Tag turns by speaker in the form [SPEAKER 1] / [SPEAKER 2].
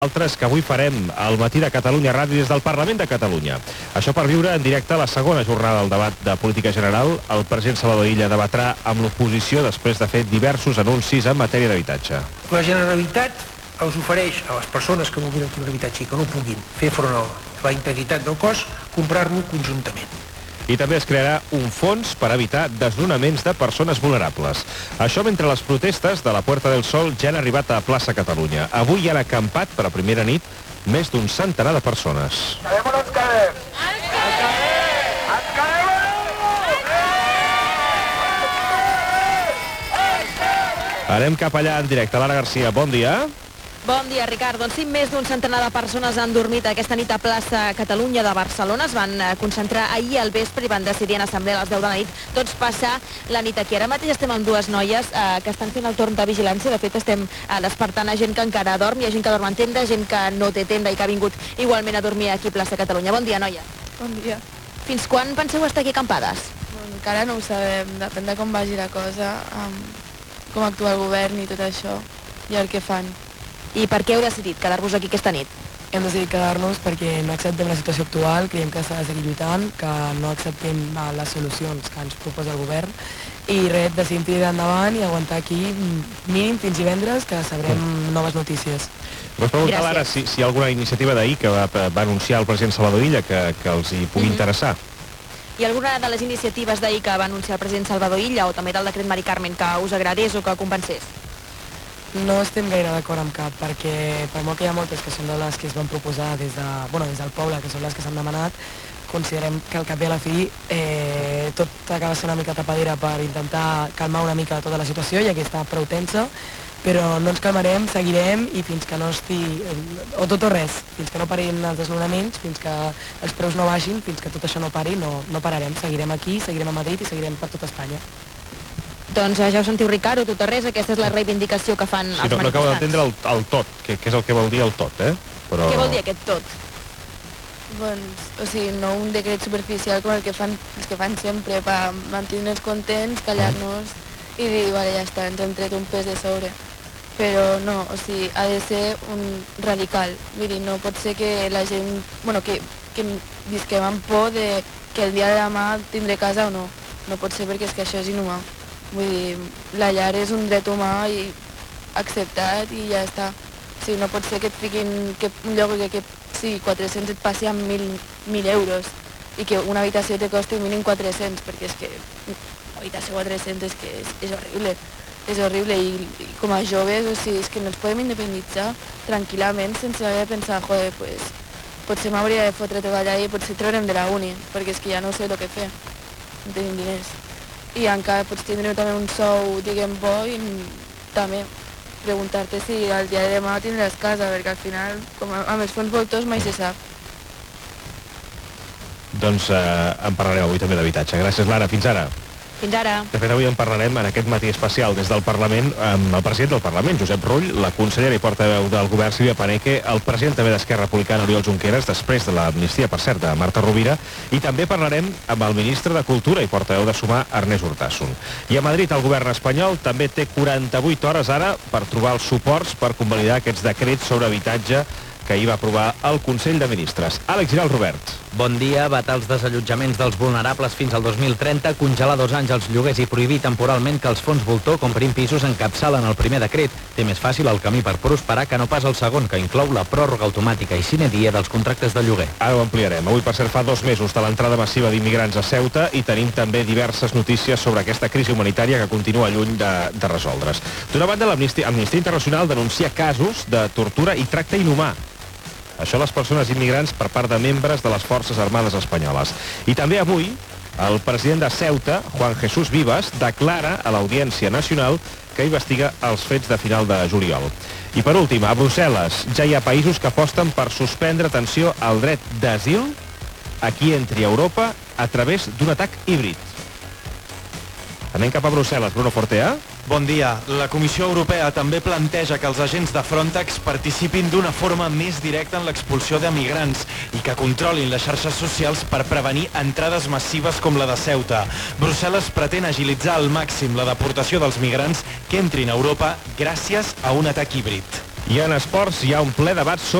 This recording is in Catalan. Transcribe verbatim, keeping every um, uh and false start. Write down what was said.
[SPEAKER 1] Altres que avui farem al matí de Catalunya Ràdio des del Parlament de Catalunya. Això per viure en directe la segona jornada del debat de política general. El president Salvador Illa debatrà amb l'oposició després de fer diversos anuncis en matèria d'habitatge.
[SPEAKER 2] La Generalitat els ofereix a les persones que vulguin adquirir un habitatge i que no puguin fer front a la integritat del cos, comprar-lo conjuntament.
[SPEAKER 1] I també es crearà un fons per evitar desnonaments de persones vulnerables. Això mentre les protestes de la Puerta del Sol ja han arribat a plaça Catalunya. Avui hi han acampat per a primera nit més d'un centenar de persones.
[SPEAKER 3] Quedem o no ens quedem? Ens quedem! Ens quedem!
[SPEAKER 1] Anem cap allà en directe. Lara Garcia, bon dia.
[SPEAKER 4] Bon dia, Ricard. Doncs sí, més d'un centenar de persones han dormit aquesta nit a plaça Catalunya de Barcelona. Es van concentrar ahir al vespre i van decidir en assemblea a les deu de la nit tots passar la nit aquí. Ara mateix estem amb dues noies eh, que estan fent el torn de vigilància. De fet, estem eh, despertant a gent que encara dorm. Hi ha gent que dorm en tenda, gent que no té tenda i que ha vingut igualment a dormir aquí a plaça Catalunya. Bon dia, noia.
[SPEAKER 5] Bon dia.
[SPEAKER 4] Fins quan penseu estar aquí acampades?
[SPEAKER 5] Bueno, encara no ho sabem. Depèn de com vagi la cosa, amb com actua el govern i tot això, i el que fan.
[SPEAKER 4] I per què heu decidit quedar-vos aquí aquesta nit?
[SPEAKER 6] Hem decidit quedar-nos perquè no acceptem la situació actual, creiem que s'ha de seguir lluitant, que no acceptem les solucions que ens proposa el govern i res, decidim tirar endavant i aguantar aquí mínim fins divendres, que sabrem noves notícies.
[SPEAKER 1] Vols preguntar, Lara, si, si hi ha alguna iniciativa d'ahir que va, va anunciar el president Salvador Illa que, que els hi pugui mm-hmm. interessar?
[SPEAKER 4] Hi ha alguna de les iniciatives d'ahir que va anunciar el president Salvador Illa o també del decret Mari Carmen que us agradés o que compensés?
[SPEAKER 6] No estem gaire d'acord amb cap, perquè per molt que hi ha moltes que són de les que es van proposar des, de, bueno, des del poble, que són les que s'han demanat, considerem que al cap i a la fi eh, tot acaba sent una mica tapadera per intentar calmar una mica tota la situació, ja que està prou tensa, però no ens calmarem, seguirem i fins que no estigui, o tot o res, fins que no parin els desnonaments, fins que els preus no baixin, fins que tot això no pari, no, no pararem, seguirem aquí, seguirem a Madrid i seguirem per tot Espanya.
[SPEAKER 4] Doncs ja ho sentiu, Ricard, o tot o res, aquesta és la reivindicació que fan
[SPEAKER 1] sí,
[SPEAKER 4] els
[SPEAKER 1] no,
[SPEAKER 4] manifestants.
[SPEAKER 1] No acabo d'entendre el, el tot, que, que és el que vol dir el tot, eh? Però...
[SPEAKER 4] Què vol dir aquest tot?
[SPEAKER 5] Doncs, o sigui, no un decret superficial com el que fan, els que fan sempre, per mantenir-nos contents, callar-nos i dir, vale, ja està, ens hem tret un pes de sobre. Però no, o sigui, ha de ser un radical. Vull dir, no pot ser que la gent, bueno, que, que visquem amb por de que el dia de demà tindré casa o no. No pot ser perquè és que això és inhumà. Vull dir, la llar és un dret humà i acceptat i ja està. O sigui, no pot ser que et fiquin que un lloc que, que sí, quatre-cents et passi amb mil, mil euros i que una habitació te costi mínim quatre-cents, perquè és que una habitació quatre-cents és que és, és horrible. És horrible i, i com a joves, o sigui, és que no ens podem independitzar tranquil·lament sense haver de pensar, joder, pues, potser m'hauria de fotre a treballar i potser traurem de la uni, perquè és que ja no sé el que fer, no tenim diners. I encara pots tindre també un sou, diguem, bo i també preguntar-te si el dia de demà tindràs casa, perquè al final, com a, amb els fons voltors mai se sap.
[SPEAKER 1] Doncs eh, en parlarem avui també d'habitatge. Gràcies, Lara. Fins ara.
[SPEAKER 4] Fins ara.
[SPEAKER 1] De fet, avui en parlarem en aquest matí especial des del Parlament amb el president del Parlament, Josep Rull, la consellera i portaveu del govern, Sílvia Paneque, el president també d'Esquerra Republicana, Oriol Junqueras, després de l'amnistia, per cert, de Marta Rovira, i també parlarem amb el ministre de Cultura i portaveu de Sumar, Ernest Urtasun. I a Madrid, el govern espanyol també té quaranta-vuit hores ara per trobar els suports per convalidar aquests decrets sobre habitatge que ahir va aprovar el Consell de Ministres. Àlex Giral, Robert.
[SPEAKER 7] Bon dia. Vetar els desallotjaments dels vulnerables fins al dos mil trenta, congelar dos anys els lloguers i prohibir temporalment que els fons voltor comprin pisos encapçalen el primer decret. Té més fàcil el camí per prosperar que no pas el segon, que inclou la pròrroga automàtica i sine die dels contractes de lloguer.
[SPEAKER 1] Ara ho ampliarem. Avui, per cert, fa dos mesos de l'entrada massiva d'immigrants a Ceuta i tenim també diverses notícies sobre aquesta crisi humanitària que continua lluny de, de resoldre's. D'una banda, l'Amnistia Amnistia Internacional denuncia casos de tortura i tracte inhumà. Això les persones immigrants per part de membres de les Forces Armades espanyoles. I també avui, el president de Ceuta, Juan Jesús Vivas, declara a l'Audiència Nacional que investiga els fets de final de juliol. I per últim, a Brussel·les ja hi ha països que aposten per suspendre, atenció, el dret d'asil a qui entri a Europa a través d'un atac híbrid. Anem cap a Brussel·les. Bruno Fortea.
[SPEAKER 8] Bon dia. La Comissió Europea també planteja que els agents de Frontex participin d'una forma més directa en l'expulsió de migrants i que controlin les xarxes socials per prevenir entrades massives com la de Ceuta. Brussel·les pretén agilitzar al màxim la deportació dels migrants que entrin a Europa gràcies a un atac híbrid.
[SPEAKER 1] I en esports hi ha un ple debat sobre